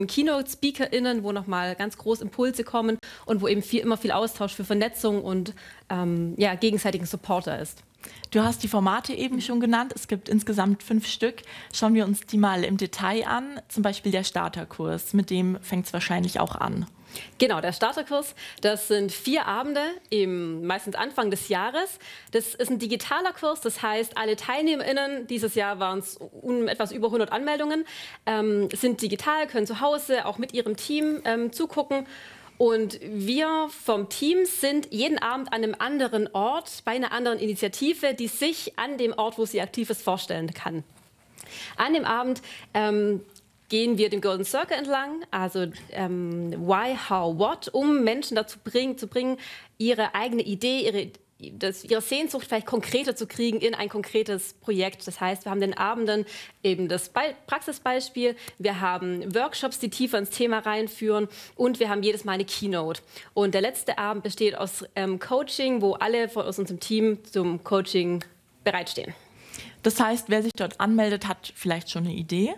Keynote-SpeakerInnen, wo nochmal ganz groß Impulse kommen und wo eben immer viel Austausch für Vernetzung und gegenseitigen Supporter ist. Du hast die Formate eben schon genannt. Es gibt insgesamt 5 Stück. Schauen wir uns die mal im Detail an. Zum Beispiel der Starterkurs. Mit dem fängt es wahrscheinlich auch an. Genau, der Starterkurs, das sind 4 Abende, meistens Anfang des Jahres. Das ist ein digitaler Kurs, das heißt, alle TeilnehmerInnen, dieses Jahr waren es etwas über 100 Anmeldungen, sind digital, können zu Hause auch mit ihrem Team zugucken. Und wir vom Team sind jeden Abend an einem anderen Ort, bei einer anderen Initiative, die sich an dem Ort, wo sie aktiv ist, vorstellen kann. An dem Abend gehen wir den Golden Circle entlang, also Why, How, What, um Menschen dazu zu bringen, ihre eigene Idee, ihre Sehnsucht vielleicht konkreter zu kriegen in ein konkretes Projekt. Das heißt, wir haben den Abenden eben das Praxisbeispiel, wir haben Workshops, die tiefer ins Thema reinführen und wir haben jedes Mal eine Keynote. Und der letzte Abend besteht aus Coaching, wo alle aus unserem Team zum Coaching bereitstehen. Das heißt, wer sich dort anmeldet, hat vielleicht schon eine Idee?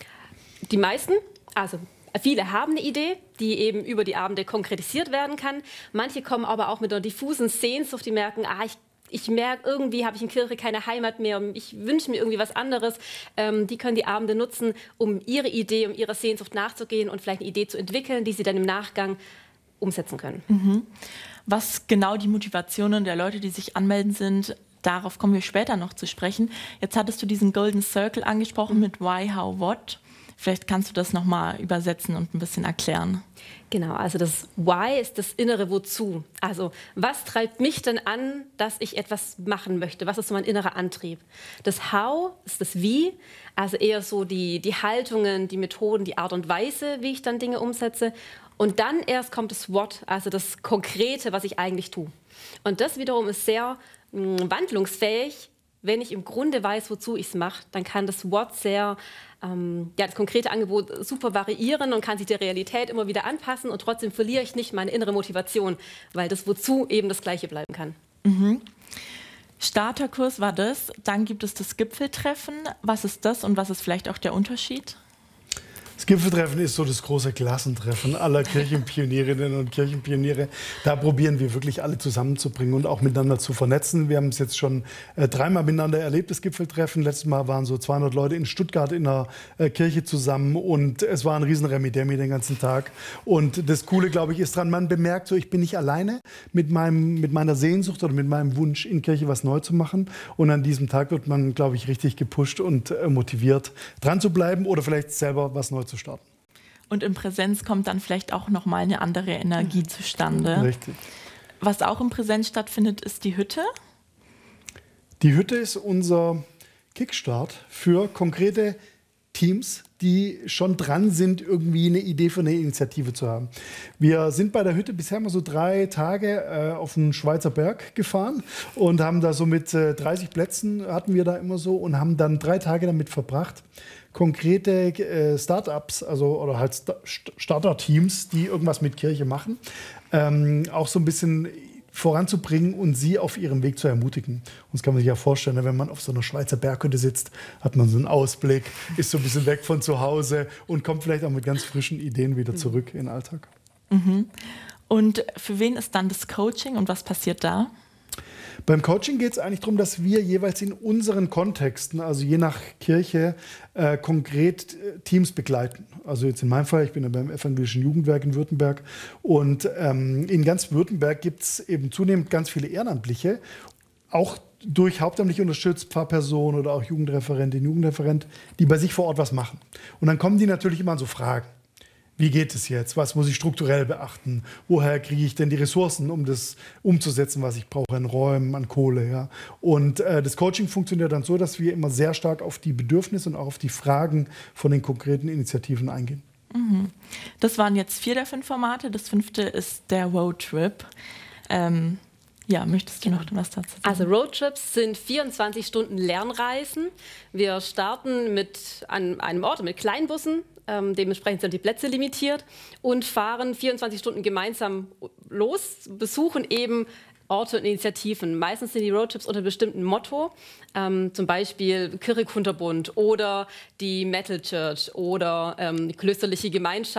Die meisten, also viele haben eine Idee, die eben über die Abende konkretisiert werden kann. Manche kommen aber auch mit einer diffusen Sehnsucht, die merken, ich merke, irgendwie habe ich in Kirche keine Heimat mehr, ich wünsche mir irgendwie was anderes. Die können die Abende nutzen, um ihre Idee, um ihrer Sehnsucht nachzugehen und vielleicht eine Idee zu entwickeln, die sie dann im Nachgang umsetzen können. Mhm. Was genau die Motivationen der Leute, die sich anmelden, sind, darauf kommen wir später noch zu sprechen. Jetzt hattest du diesen Golden Circle angesprochen mit Why, How, What. Vielleicht kannst du das nochmal übersetzen und ein bisschen erklären. Genau, also das Why ist das innere Wozu. Also was treibt mich denn an, dass ich etwas machen möchte? Was ist so mein innerer Antrieb? Das How ist das Wie, also eher so die Haltungen, die Methoden, die Art und Weise, wie ich dann Dinge umsetze. Und dann erst kommt das What, also das Konkrete, was ich eigentlich tue. Und das wiederum ist sehr wandlungsfähig. Wenn ich im Grunde weiß, wozu ich es mache, dann kann das What sehr, das konkrete Angebot super variieren und kann sich der Realität immer wieder anpassen und trotzdem verliere ich nicht meine innere Motivation, weil das Wozu eben das Gleiche bleiben kann. Mhm. Starterkurs war das, dann gibt es das Gipfeltreffen. Was ist das und was ist vielleicht auch der Unterschied? Das Gipfeltreffen ist so das große Klassentreffen aller Kirchenpionierinnen und Kirchenpioniere. Da probieren wir wirklich alle zusammenzubringen und auch miteinander zu vernetzen. Wir haben es jetzt schon 3-mal miteinander erlebt, das Gipfeltreffen. Letztes Mal waren so 200 Leute in Stuttgart in der Kirche zusammen und es war ein riesen Remi-Demi den ganzen Tag. Und das Coole, glaube ich, ist dran, man bemerkt so, ich bin nicht alleine mit meiner Sehnsucht oder mit meinem Wunsch, in Kirche was neu zu machen. Und an diesem Tag wird man, glaube ich, richtig gepusht und motiviert, dran zu bleiben oder vielleicht selber was neu zu starten. Und in Präsenz kommt dann vielleicht auch nochmal eine andere Energie zustande. Richtig. Was auch in Präsenz stattfindet, ist die Hütte. Die Hütte ist unser Kickstart für konkrete Teams, die schon dran sind, irgendwie eine Idee für eine Initiative zu haben. Wir sind bei der Hütte bisher mal so 3 Tage auf den Schweizer Berg gefahren und haben da so mit 30 Plätzen hatten wir da immer so und haben dann 3 Tage damit verbracht, konkrete Startups, also oder halt Starter-Teams, die irgendwas mit Kirche machen, auch so ein bisschen voranzubringen und sie auf ihrem Weg zu ermutigen. Und das kann man sich ja vorstellen, wenn man auf so einer Schweizer Berghütte sitzt, hat man so einen Ausblick, ist so ein bisschen weg von zu Hause und kommt vielleicht auch mit ganz frischen Ideen wieder zurück in den Alltag. Mhm. Und für wen ist dann das Coaching und was passiert da? Beim Coaching geht es eigentlich darum, dass wir jeweils in unseren Kontexten, also je nach Kirche, konkret Teams begleiten. Also jetzt in meinem Fall, ich bin ja beim Evangelischen Jugendwerk in Württemberg und in ganz Württemberg gibt es eben zunehmend ganz viele Ehrenamtliche, auch durch hauptamtlich unterstützt, Pfarrperson oder auch Jugendreferentin, Jugendreferent, die bei sich vor Ort was machen. Und dann kommen die natürlich immer an so Fragen. Wie geht es jetzt? Was muss ich strukturell beachten? Woher kriege ich denn die Ressourcen, um das umzusetzen, was ich brauche an Räumen, an Kohle? Ja? Und das Coaching funktioniert dann so, dass wir immer sehr stark auf die Bedürfnisse und auch auf die Fragen von den konkreten Initiativen eingehen. Mhm. Das waren jetzt 4 der 5 Formate. Das 5. ist der Roadtrip. Ja, möchtest du noch was dazu sagen? Also Roadtrips sind 24 Stunden Lernreisen. Wir starten an einem Ort mit Kleinbussen, dementsprechend sind die Plätze limitiert und fahren 24 Stunden gemeinsam los, besuchen eben Orte und Initiativen. Meistens sind die Roadtrips unter einem bestimmten Motto, zum Beispiel Kirche Kunterbund oder die Metal Church oder die klösterliche Gemeinschaft.